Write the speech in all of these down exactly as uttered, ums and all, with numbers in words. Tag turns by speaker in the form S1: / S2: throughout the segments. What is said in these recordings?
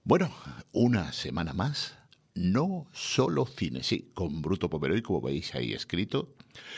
S1: Bueno, una semana más, no solo cine, sí, con Bruto Pomeroy, como veis ahí escrito.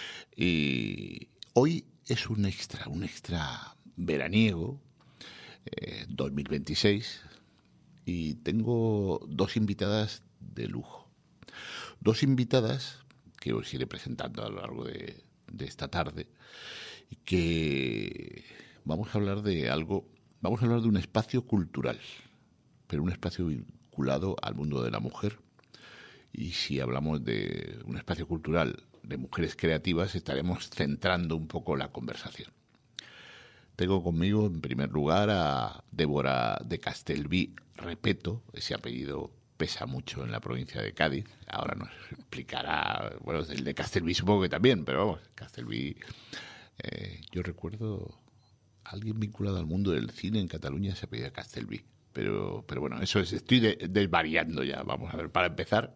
S1: Y hoy es un extra, un extra veraniego, eh, dos mil veintiséis, y tengo dos invitadas de lujo. Dos invitadas que os iré presentando a lo largo de, de esta tarde, y que vamos a hablar de algo, vamos a hablar de un espacio cultural, pero un espacio vinculado al mundo de la mujer. Y si hablamos de un espacio cultural de mujeres creativas, estaremos centrando un poco la conversación. Tengo conmigo, en primer lugar, a Débora de Castelví Repeto. Ese apellido pesa mucho en la provincia de Cádiz. Ahora nos explicará, bueno, el de Castelví supongo que también, pero vamos, Castelví, eh, yo recuerdo a alguien vinculado al mundo del cine en Cataluña se apellida Castelví. Pero, pero bueno, eso es, estoy de, desvariando ya. Vamos a ver, para empezar,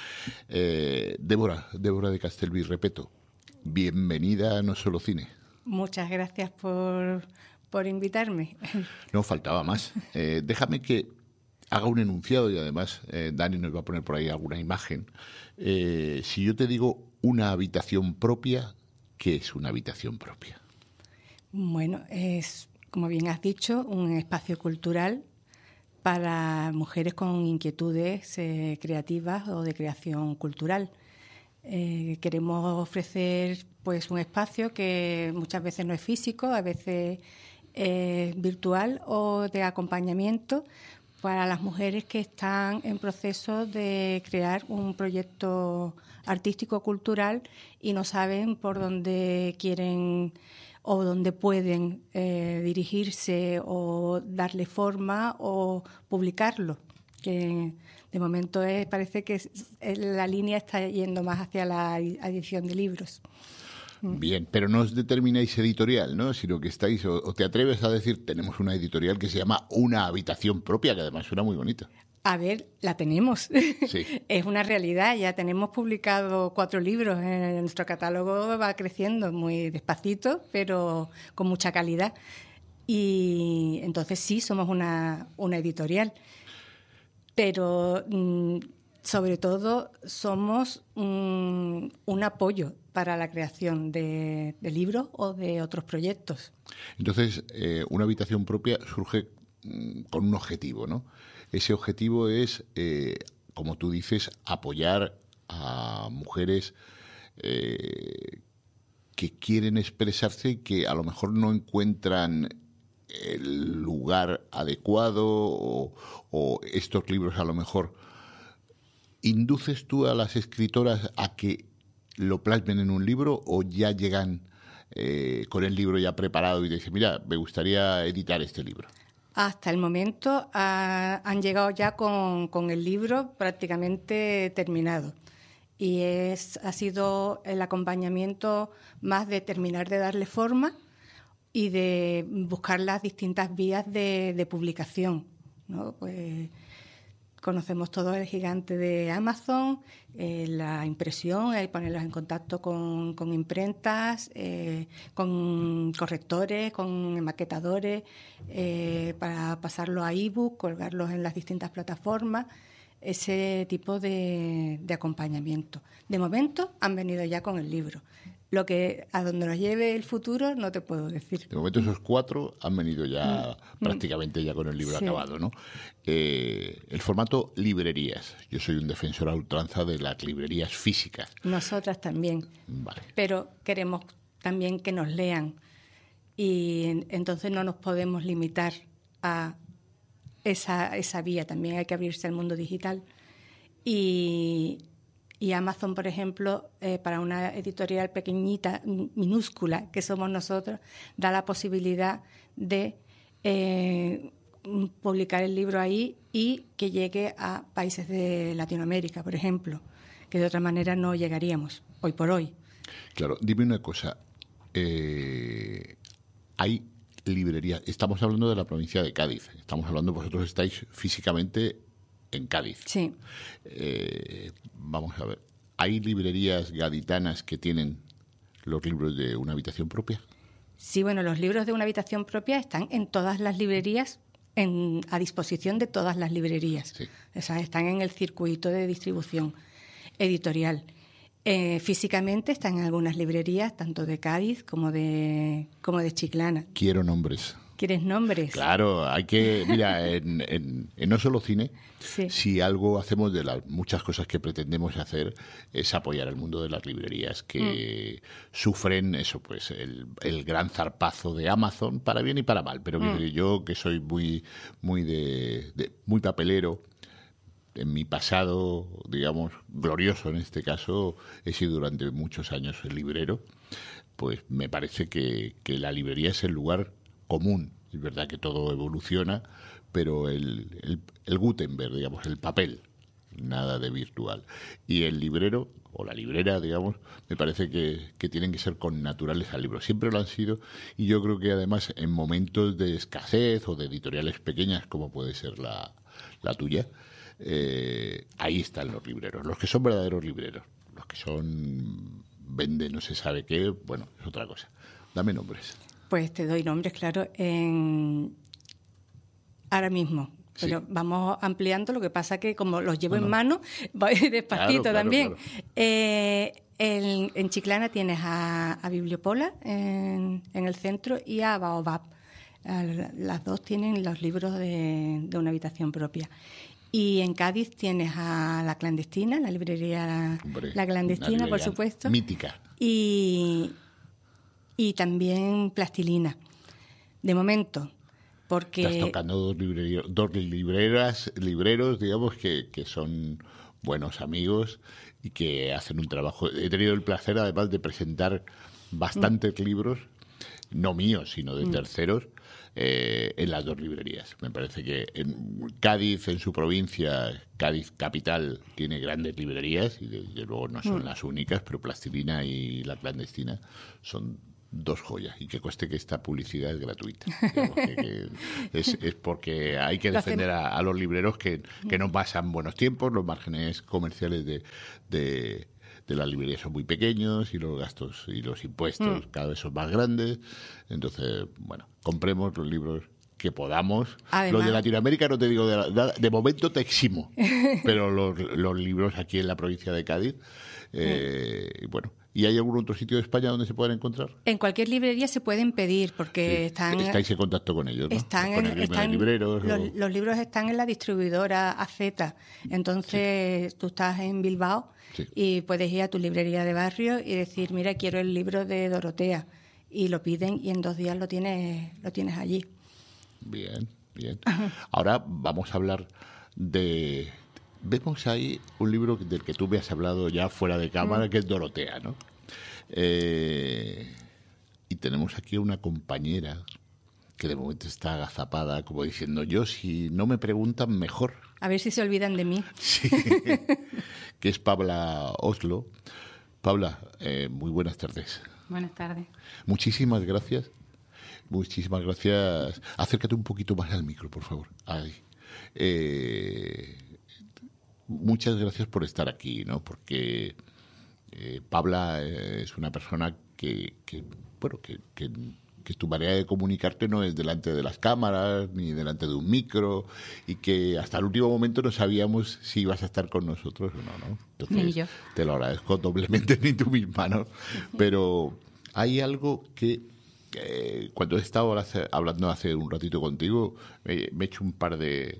S1: eh, Débora, Débora de Castelví Repeto, bienvenida a No Solo Cine.
S2: Muchas gracias por, por invitarme.
S1: No faltaba más. Eh, déjame que haga un enunciado y además eh, Dani nos va a poner por ahí alguna imagen. Eh, si yo te digo una habitación propia, ¿qué es una habitación propia?
S2: Bueno, es, como bien has dicho, un espacio cultural para mujeres con inquietudes eh, creativas o de creación cultural. Eh, queremos ofrecer pues un espacio que muchas veces no es físico, a veces es virtual o de acompañamiento para las mujeres que están en proceso de crear un proyecto artístico cultural y no saben por dónde quieren o dónde pueden eh, dirigirse o darle forma o publicarlo, que de momento es, parece que la línea está yendo más hacia la edición de libros.
S1: Bien, pero no os determináis editorial, ¿no? Sino que estáis, o, o te atreves a decir, tenemos una editorial que se llama Una Habitación Propia, que además suena muy bonita.
S2: A ver, la tenemos.
S1: Sí.
S2: Es una realidad. Ya tenemos publicado cuatro libros. En nuestro catálogo va creciendo muy despacito, pero con mucha calidad. Y entonces sí, somos una, una editorial. Pero mmm, sobre todo somos mmm, un apoyo para la creación de, de libros o de otros proyectos.
S1: Entonces, eh, Una Habitación Propia surge mmm, con un objetivo, ¿no? Ese objetivo es, eh, como tú dices, apoyar a mujeres eh, que quieren expresarse y que a lo mejor no encuentran el lugar adecuado o, o estos libros a lo mejor. ¿Induces tú a las escritoras a que lo plasmen en un libro o ya llegan eh, con el libro ya preparado y te dicen, mira, me gustaría editar este libro?
S2: Hasta el momento ha, han llegado ya con, con el libro prácticamente terminado y es, ha sido el acompañamiento más de terminar de darle forma y de buscar las distintas vías de, de publicación, ¿no? Pues conocemos todo el gigante de Amazon, eh, la impresión, hay ponerlos en contacto con, con imprentas, eh, con correctores, con maquetadores, eh, para pasarlo a ebook, colgarlos en las distintas plataformas, ese tipo de, de acompañamiento. De momento han venido ya con el libro. Lo que a donde nos lleve el futuro no te puedo decir.
S1: De momento esos cuatro han venido ya mm. prácticamente ya con el libro sí. acabado, ¿no? Eh, el formato librerías. Yo soy un defensor a ultranza de las librerías físicas.
S2: Nosotras también.
S1: Vale.
S2: Pero queremos también que nos lean y entonces no nos podemos limitar a esa, esa vía. También hay que abrirse al mundo digital y... Y Amazon, por ejemplo, eh, para una editorial pequeñita, minúscula, que somos nosotros, da la posibilidad de eh, publicar el libro ahí y que llegue a países de Latinoamérica, por ejemplo, que de otra manera no llegaríamos, hoy por hoy.
S1: Claro, dime una cosa. Eh, hay librerías, estamos hablando de la provincia de Cádiz, estamos hablando, vosotros estáis físicamente en Cádiz.
S2: Sí.
S1: Eh, vamos a ver, ¿hay librerías gaditanas que tienen los libros de Una Habitación Propia?
S2: Sí, bueno, los libros de Una Habitación Propia están en todas las librerías en, a disposición de todas las librerías.
S1: Sí.
S2: O sea, están en el circuito de distribución editorial. Eh, físicamente están en algunas librerías, tanto de Cádiz como de, como de Chiclana.
S1: Quiero nombres.
S2: ¿Quieres nombres?
S1: Claro, hay que... Mira, en, en, en No Solo Cine,
S2: sí.
S1: si algo hacemos de las muchas cosas que pretendemos hacer es apoyar al mundo de las librerías que mm. sufren eso, pues el, el gran zarpazo de Amazon, para bien y para mal. Pero mm. yo, que soy muy, muy, de, de, muy papelero, en mi pasado, digamos, glorioso en este caso, he sido durante muchos años el librero, pues me parece que, que la librería es el lugar común. Es verdad que todo evoluciona, pero el, el, el Gutenberg, digamos, el papel, nada de virtual. Y el librero, o la librera, digamos, me parece que, que tienen que ser connaturales al libro. Siempre lo han sido, y yo creo que además en momentos de escasez o de editoriales pequeñas, como puede ser la, la tuya, eh, ahí están los libreros, los que son verdaderos libreros. Los que son, venden no se sabe qué, bueno, es otra cosa. Dame nombres.
S2: Pues te doy nombres, claro, en... ahora mismo. Pero sí. Vamos ampliando, lo que pasa que como los llevo no, no. en mano, voy despacito claro, claro, también. Claro. Eh, en, en Chiclana tienes a, a Bibliopola en, en el centro y a Baobab. Las dos tienen los libros de, de una habitación propia. Y en Cádiz tienes a La Clandestina, la librería Hombre, La Clandestina, librería por supuesto.
S1: Mítica.
S2: Y... Y también Plastilina, de momento, porque...
S1: Estás tocando dos, librerías, dos libreras, libreros, digamos, que, que son buenos amigos y que hacen un trabajo. He tenido el placer, además, de presentar bastantes mm. libros, no míos, sino de mm. terceros, eh, en las dos librerías. Me parece que en Cádiz, en su provincia, Cádiz capital, tiene grandes librerías y desde luego no son mm. las únicas, pero Plastilina y La Clandestina son dos joyas, y que cueste que esta publicidad es gratuita. Digamos, que, que es, es porque hay que defender a, a los libreros que, que no pasan buenos tiempos, los márgenes comerciales de, de, de las librerías son muy pequeños y los gastos y los impuestos mm. cada vez son más grandes. Entonces, bueno, compremos los libros que podamos. Además, los de Latinoamérica no te digo de, la, de momento te eximo, pero los, los libros aquí en la provincia de Cádiz, eh, bueno. ¿Y hay algún otro sitio de España donde se puedan encontrar?
S2: En cualquier librería se pueden pedir porque sí. están...
S1: Estáis en contacto con ellos, ¿no?
S2: Están
S1: con
S2: en,
S1: el
S2: están,
S1: de libreros.
S2: Los,
S1: o...
S2: los libros están en la distribuidora A Z. Entonces sí. tú estás en Bilbao sí. y puedes ir a tu librería de barrio y decir, mira, quiero el libro de Dorotea. Y lo piden y en dos días lo tienes, lo tienes allí.
S1: Bien, bien. Ahora vamos a hablar de... Vemos ahí un libro del que tú me has hablado ya fuera de cámara, mm. que es Dorotea, ¿no? Eh, y tenemos aquí una compañera que de momento está agazapada, como diciendo, yo si no me preguntan, mejor.
S2: A ver si se olvidan de mí.
S1: Sí, que es Paula Oslo. Paula, eh, muy buenas tardes.
S3: Buenas tardes.
S1: Muchísimas gracias. Muchísimas gracias. Acércate un poquito más al micro, por favor. Ahí. Eh... Muchas gracias por estar aquí, ¿no? Porque eh, Paula es una persona que, que bueno, que, que, que tu manera de comunicarte no es delante de las cámaras ni delante de un micro y que hasta el último momento no sabíamos si ibas a estar con nosotros o no, ¿no? Entonces,
S3: ni yo.
S1: Te lo agradezco doblemente, ni tú misma, ¿no? Pero hay algo que eh, cuando he estado hace, hablando hace un ratito contigo, me, me he hecho un par de...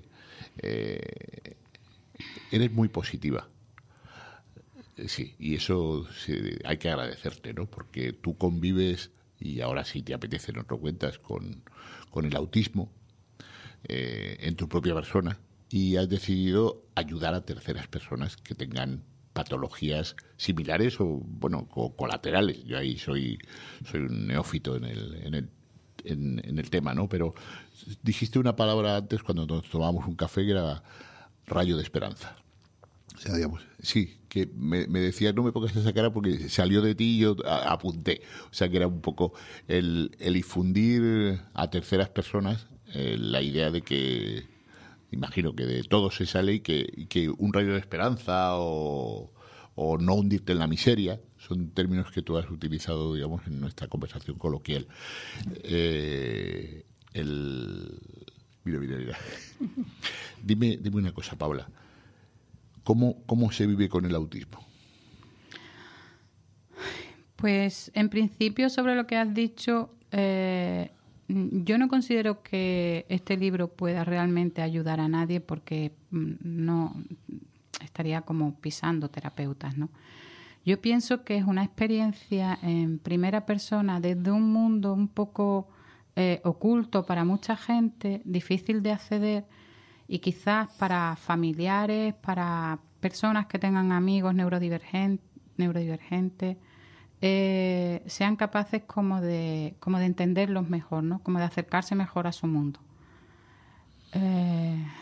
S1: Eh, Eres muy positiva. Sí, y eso sí, hay que agradecerte, ¿no? Porque tú convives, y ahora sí te apetece, nos lo cuentas, con, con el autismo eh, en tu propia persona, y has decidido ayudar a terceras personas que tengan patologías similares o, bueno, o colaterales. Yo ahí soy, soy un neófito en el, en el en, en el tema, ¿no? Pero dijiste una palabra antes cuando nos tomábamos un café que era rayo de esperanza. O sea, digamos, sí, que me, me decía, no me pongas esa cara porque salió de ti y yo a, apunté. O sea, que era un poco el, el difundir a terceras personas eh, la idea de que, imagino que de todo se sale y que, y que un rayo de esperanza o, o no hundirte en la miseria son términos que tú has utilizado, digamos, en nuestra conversación coloquial. Eh, el... Mira, mira, mira. Dime, dime una cosa, Paula. ¿Cómo, cómo se vive con el autismo?
S3: Pues, en principio, sobre lo que has dicho, eh, yo no considero que este libro pueda realmente ayudar a nadie porque no estaría como pisando terapeutas, ¿no? Yo pienso que es una experiencia en primera persona desde un mundo un poco eh, oculto para mucha gente, difícil de acceder, y quizás para familiares, para personas que tengan amigos neurodivergentes, neurodivergentes eh, sean capaces como de, como de entenderlos mejor, ¿no? Como de acercarse mejor a su mundo. Eh...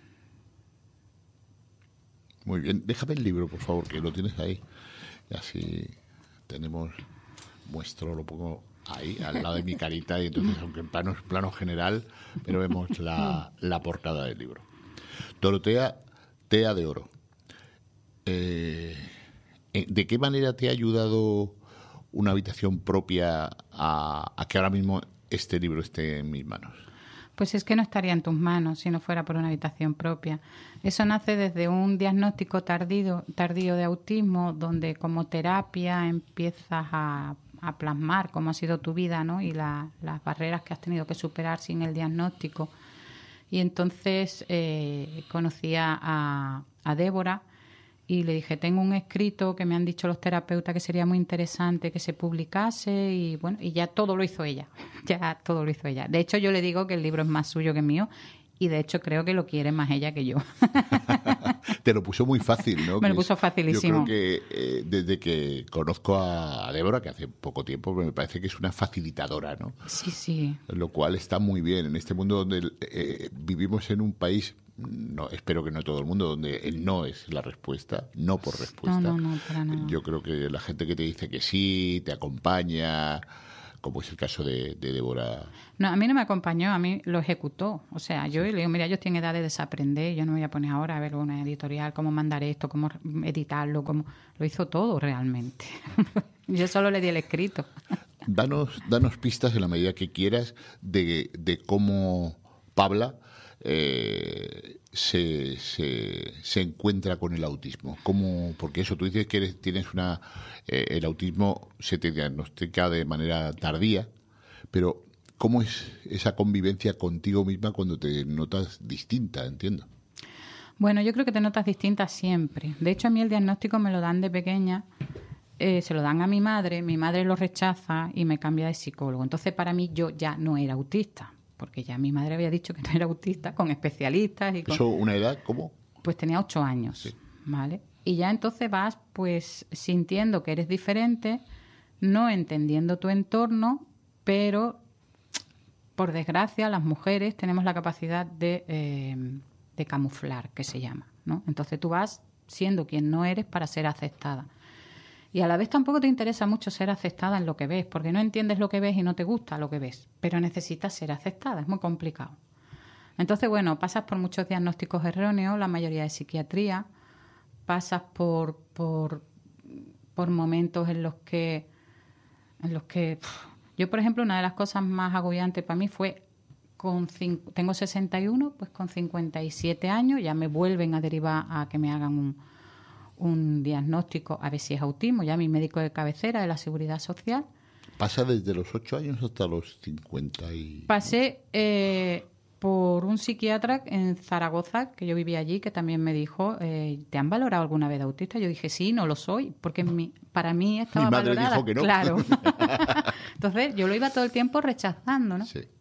S1: Muy bien. Déjame el libro, por favor, que lo tienes ahí. Y así tenemos, muestro, lo pongo ahí, al lado de mi carita, y entonces, aunque en plano, plano general, pero vemos la, la portada del libro. Dorotea, Tea de Oro. Eh, ¿De qué manera te ha ayudado una habitación propia a, a que ahora mismo este libro esté en mis manos?
S3: Pues es que no estaría en tus manos si no fuera por una habitación propia. Eso nace desde un diagnóstico tardío, tardío de autismo, donde como terapia empiezas a, a plasmar cómo ha sido tu vida, ¿no? Y la, las barreras que has tenido que superar sin el diagnóstico. Y entonces eh, conocí a, a Débora y le dije, tengo un escrito que me han dicho los terapeutas que sería muy interesante que se publicase, y bueno, y ya todo lo hizo ella, ya todo lo hizo ella. De hecho, yo le digo que el libro es más suyo que mío, y de hecho creo que lo quiere más ella que yo.
S1: Te lo puso muy fácil, ¿no?
S3: Me lo puso facilísimo.
S1: Yo creo que eh, desde que conozco a Débora, que hace poco tiempo, me parece que es una facilitadora, ¿no?
S3: Sí, sí.
S1: Lo cual está muy bien en este mundo donde eh, vivimos en un país, no, espero que no todo el mundo, donde el no es la respuesta, no por respuesta.
S3: No, no, no, para nada.
S1: Yo creo que la gente que te dice que sí, te acompaña, como es el caso de, de Débora.
S3: No, a mí no me acompañó, a mí lo ejecutó. O sea, yo le digo, mira, yo estoy en edad de desaprender, yo no me voy a poner ahora a ver una editorial, cómo mandar esto, cómo editarlo, cómo... Lo hizo todo realmente. Yo solo le di el escrito.
S1: Danos, danos pistas en la medida que quieras de, de cómo Paula eh, se, se, se encuentra con el autismo. ¿Cómo? Porque eso, tú dices que eres, tienes una... Eh, el autismo se te diagnostica de manera tardía, pero ¿cómo es esa convivencia contigo misma cuando te notas distinta, entiendo?
S3: Bueno, yo creo que te notas distinta siempre. De hecho, a mí el diagnóstico me lo dan de pequeña, eh, se lo dan a mi madre, mi madre lo rechaza y me cambia de psicólogo. Entonces, para mí, yo ya no era autista, porque ya mi madre había dicho que no era autista, con especialistas. Y con...
S1: ¿Eso una edad cómo?
S3: Pues tenía ocho años, sí. ¿Vale? Y ya entonces vas pues sintiendo que eres diferente, no entendiendo tu entorno, pero por desgracia las mujeres tenemos la capacidad de, eh, de camuflar, que se llama, ¿no? Entonces tú vas siendo quien no eres para ser aceptada. Y a la vez tampoco te interesa mucho ser aceptada en lo que ves, porque no entiendes lo que ves y no te gusta lo que ves, pero necesitas ser aceptada, es muy complicado. Entonces, bueno, pasas por muchos diagnósticos erróneos, la mayoría de psiquiatría, pasas por, por, por momentos en los que, en los que pff, yo, por ejemplo, una de las cosas más agobiantes para mí fue, con cinco, tengo sesenta y uno, pues con cincuenta y siete años ya me vuelven a derivar a que me hagan un, un diagnóstico, a ver si es autismo, ya mi médico de cabecera de la Seguridad Social.
S1: ¿Pasa desde los ocho años hasta los cincuenta? Y...
S3: Pasé... Eh, por un psiquiatra en Zaragoza, que yo vivía allí, que también me dijo, eh, ¿te han valorado alguna vez de autista? Yo dije, sí, no lo soy, porque mi, para mí estaba
S1: mi madre
S3: valorada.
S1: Dijo que no.
S3: Claro. Entonces, yo lo iba todo el tiempo rechazando, ¿no? Sí.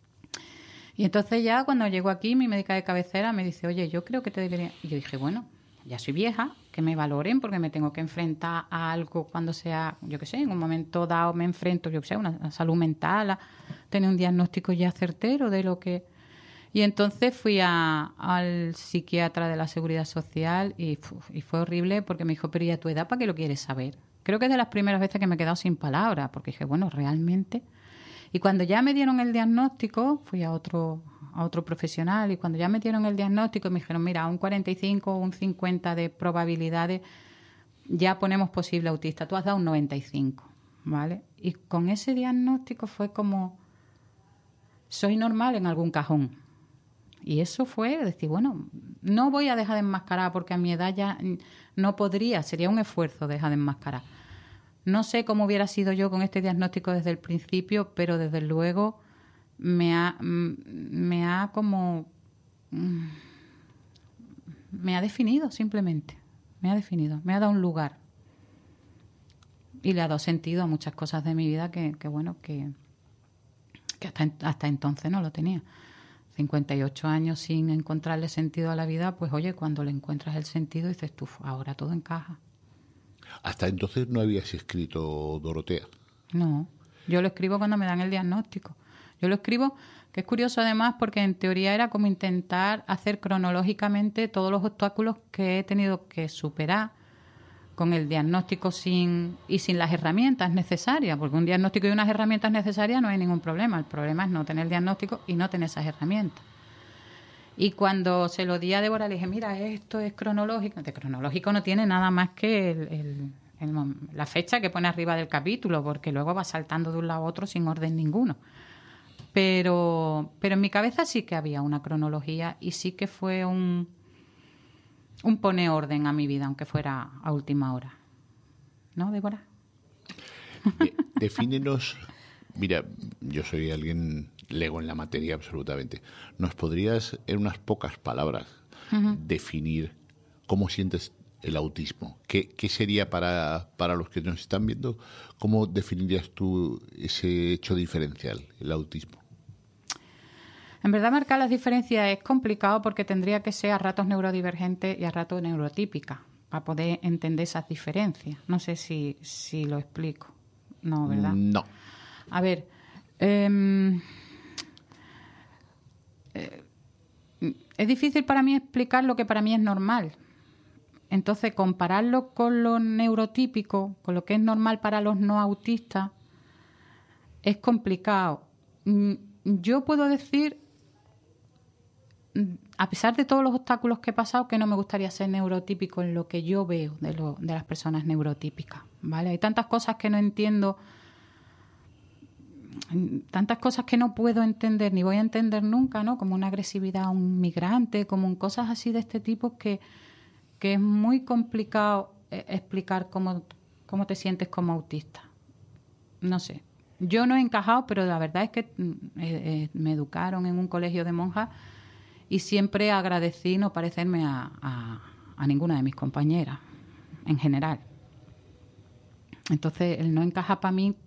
S3: Y entonces ya cuando llego aquí, mi médica de cabecera me dice, oye, yo creo que te debería... Y yo dije, bueno, ya soy vieja, que me valoren, porque me tengo que enfrentar a algo cuando sea, yo qué sé, en un momento dado me enfrento, yo qué sé, a una salud mental, a tener un diagnóstico ya certero de lo que... Y entonces fui a, al psiquiatra de la Seguridad Social y, uf, y fue horrible porque me dijo, pero ¿y a tu edad para qué lo quieres saber? Creo que es de las primeras veces que me he quedado sin palabras, porque dije, bueno, realmente... Y cuando ya me dieron el diagnóstico, fui a otro, a otro profesional, y cuando ya me dieron el diagnóstico me dijeron, mira, un cuarenta y cinco o un cincuenta de probabilidades ya ponemos posible autista. Tú has dado un noventa y cinco, ¿vale? Y con ese diagnóstico fue como, soy normal en algún cajón. Y eso fue decir, bueno, no voy a dejar de enmascarar porque a mi edad ya no podría, sería un esfuerzo dejar de enmascarar. No sé cómo hubiera sido yo con este diagnóstico desde el principio, pero desde luego me ha, me ha como... me ha definido simplemente. Me ha definido, me ha dado un lugar. Y le ha dado sentido a muchas cosas de mi vida que, que bueno, que, que hasta, hasta entonces no lo tenía. cincuenta y ocho años sin encontrarle sentido a la vida, pues oye, cuando le encuentras el sentido dices tú, ahora todo encaja.
S1: Hasta entonces no habías escrito, Dorotea.
S3: No, yo lo escribo cuando me dan el diagnóstico. Yo lo escribo, que es curioso además porque en teoría era como intentar hacer cronológicamente todos los obstáculos que he tenido que superar con el diagnóstico sin y sin las herramientas necesarias, porque un diagnóstico y unas herramientas necesarias no hay ningún problema. El problema es no tener el diagnóstico y no tener esas herramientas. Y cuando se lo di a Débora le dije, mira, esto es cronológico. De cronológico no tiene nada más que el, el, el, la fecha que pone arriba del capítulo, porque luego va saltando de un lado a otro sin orden ninguno. Pero, pero en mi cabeza sí que había una cronología y sí que fue un... un pone orden a mi vida, aunque fuera a última hora. ¿No, Débora?
S1: De, defínenos... Mira, yo soy alguien lego en la materia absolutamente. ¿Nos podrías, en unas pocas palabras, uh-huh. definir cómo sientes el autismo? ¿Qué, qué sería para, para los que nos están viendo? ¿Cómo definirías tú ese hecho diferencial, el autismo?
S3: En verdad, marcar las diferencias es complicado porque tendría que ser a ratos neurodivergente y a ratos neurotípica para poder entender esas diferencias. No sé si, si lo explico. No, ¿verdad?
S1: No.
S3: A ver, eh, eh, es difícil para mí explicar lo que para mí es normal. Entonces, compararlo con lo neurotípico, con lo que es normal para los no autistas, es complicado. Yo puedo decir, a pesar de todos los obstáculos que he pasado, que no me gustaría ser neurotípico en lo que yo veo de, lo, de las personas neurotípicas, ¿vale? Hay tantas cosas que no entiendo, tantas cosas que no puedo entender ni voy a entender nunca, ¿no? Como una agresividad a un migrante, como un cosas así de este tipo que, que es muy complicado explicar cómo, cómo te sientes como autista. No sé. Yo no he encajado, pero la verdad es que eh, eh, me educaron en un colegio de monjas y siempre agradecí no parecerme a, a, a ninguna de mis compañeras, en general. Entonces, el no encajar para mí,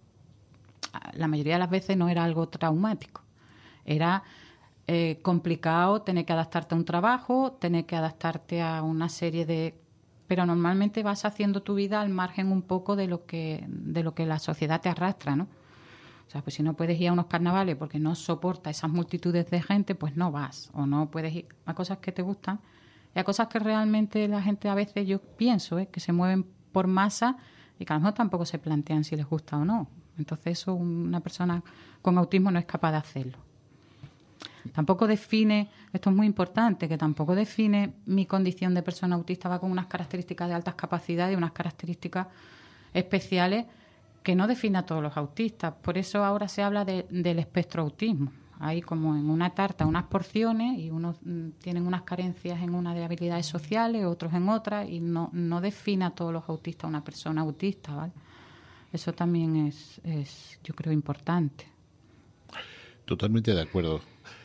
S3: la mayoría de las veces no era algo traumático. Era eh, complicado tener que adaptarte a un trabajo, tener que adaptarte a una serie de... Pero normalmente vas haciendo tu vida al margen un poco de lo que, de lo que la sociedad te arrastra, ¿no? O sea, pues si no puedes ir a unos carnavales porque no soportas esas multitudes de gente, pues no vas. O no puedes ir a cosas que te gustan y a cosas que realmente la gente a veces, yo pienso, ¿eh? que se mueven por masa y que a lo mejor tampoco se plantean si les gusta o no. Entonces eso una persona con autismo no es capaz de hacerlo. Tampoco define, esto es muy importante, que tampoco define mi condición de persona autista, va con unas características de altas capacidades y unas características especiales que no define a todos los autistas. Por eso ahora se habla de, del espectro autismo. Hay como en una tarta unas porciones y unos mm, tienen unas carencias en una de habilidades sociales, otros en otras, y no, no define a todos los autistas una persona autista, ¿vale? Eso también es, es, yo creo, importante.
S1: Totalmente de acuerdo.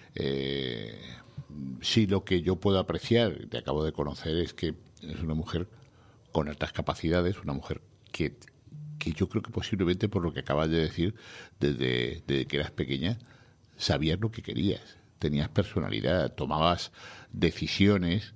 S1: Eh, sí, lo que yo puedo apreciar, te acabo de conocer, es que es una mujer con altas capacidades, una mujer que, que yo creo que posiblemente, por lo que acabas de decir, desde, desde que eras pequeña, sabías lo que querías, tenías personalidad, tomabas decisiones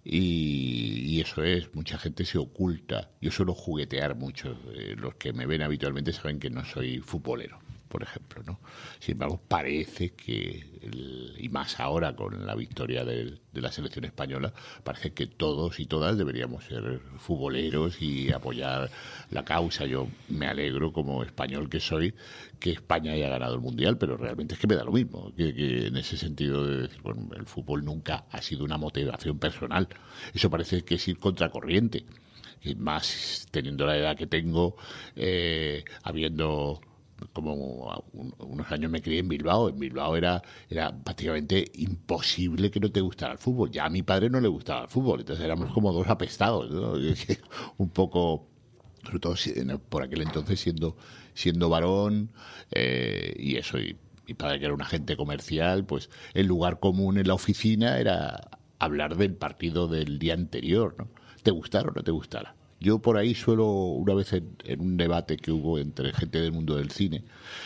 S1: y, y eso es, mucha gente se oculta. Yo suelo juguetear mucho, eh, los que me ven habitualmente saben que no soy futbolero, por ejemplo, ¿no? Sin embargo, parece que, el, y más ahora con la victoria de, de la selección española, parece que todos y todas deberíamos ser futboleros y apoyar la causa. Yo me alegro, como español que soy, que España haya ganado el Mundial, pero realmente es que me da lo mismo, que, que en ese sentido de decir, bueno, el fútbol nunca ha sido una motivación personal. Eso parece que es ir contracorriente, y más teniendo la edad que tengo, eh, habiendo como unos años me crié en Bilbao. En Bilbao era, era prácticamente imposible que no te gustara el fútbol. Ya a mi padre no le gustaba el fútbol, entonces éramos como dos apestados, ¿no? Un poco, sobre todo por aquel entonces siendo, siendo varón, eh, y eso, y mi padre que era un agente comercial, pues el lugar común en la oficina era hablar del partido del día anterior, ¿no? ¿Te gustara o no te gustara? Yo por ahí suelo, una vez en, en un debate que hubo entre gente del mundo del cine,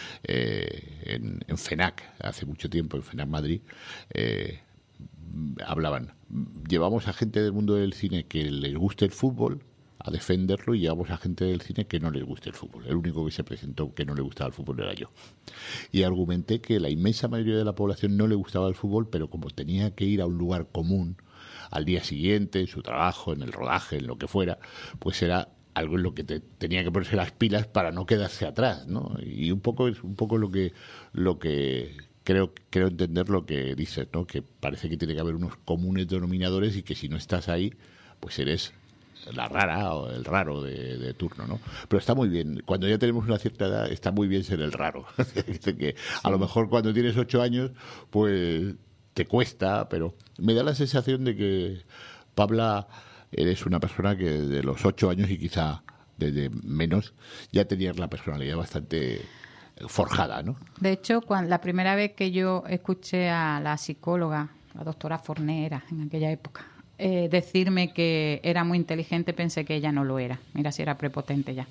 S1: eh, en, en FENAC, hace mucho tiempo, en FENAC Madrid, eh, hablaban, llevamos a gente del mundo del cine que les guste el fútbol a defenderlo y llevamos a gente del cine que no les guste el fútbol. El único que se presentó que no le gustaba el fútbol era yo. Y argumenté que la inmensa mayoría de la población no le gustaba el fútbol, pero como tenía que ir a un lugar común al día siguiente, en su trabajo, en el rodaje, en lo que fuera, pues era algo en lo que te, tenía que ponerse las pilas para no quedarse atrás, ¿no? Y un poco es un poco lo que lo que creo creo entender lo que dices, ¿no? Que parece que tiene que haber unos comunes denominadores y que si no estás ahí, pues eres la rara o el raro de, de turno, ¿no? Pero está muy bien. Cuando ya tenemos una cierta edad, está muy bien ser el raro. Que a lo mejor cuando tienes ocho años, pues te cuesta, pero me da la sensación de que, Pabla, eres una persona que desde los ocho años y quizá desde menos ya tenías la personalidad bastante forjada, ¿no?
S3: De hecho, cuando, la primera vez que yo escuché a la psicóloga, la doctora Fornera, en aquella época, eh, decirme que era muy inteligente, pensé que ella no lo era. Mira si era prepotente ya.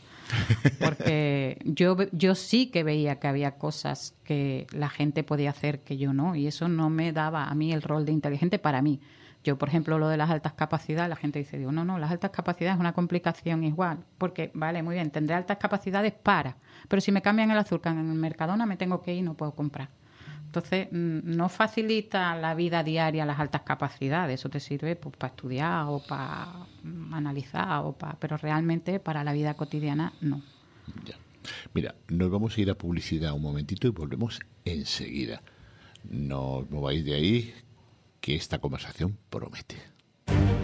S3: Porque yo, yo sí que veía que había cosas que la gente podía hacer que yo no, y eso no me daba a mí el rol de inteligente para mí. Yo, por ejemplo, lo de las altas capacidades, la gente dice, digo, no, no, las altas capacidades es una complicación igual, porque, vale, muy bien, tendré altas capacidades para, pero si me cambian el azúcar en el Mercadona me tengo que ir y no puedo comprar. Entonces, no facilita la vida diaria las altas capacidades. Eso te sirve pues, para estudiar o para analizar, o para, pero realmente para la vida cotidiana no.
S1: Ya. Mira, nos vamos a ir a publicidad un momentito y volvemos enseguida. No os mováis de ahí, que esta conversación promete.